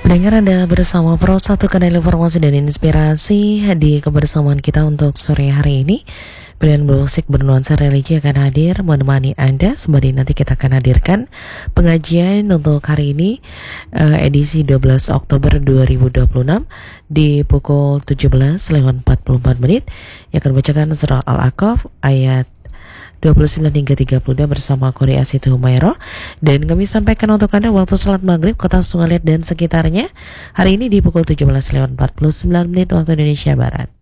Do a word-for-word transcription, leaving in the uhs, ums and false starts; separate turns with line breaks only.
Pendengar, Anda bersama Pro satu Kanal Informasi dan Inspirasi. Di kebersamaan kita untuk sore hari ini, pilihan musik bernuansa religi akan hadir menemani Anda. Sembari nanti kita akan hadirkan pengajian untuk hari ini, uh, edisi dua belas Oktober dua ribu dua puluh enam di pukul tujuh belas lewat empat puluh empat menit, yang akan bacakan surah Al-A'qaf ayat dua puluh sembilan hingga tiga puluh dua bersama Qori Asitu Humairah. Dan kami sampaikan untuk Anda waktu salat maghrib Kota Sungalit dan sekitarnya hari ini di pukul tujuh belas lewat empat puluh sembilan menit waktu Indonesia Barat.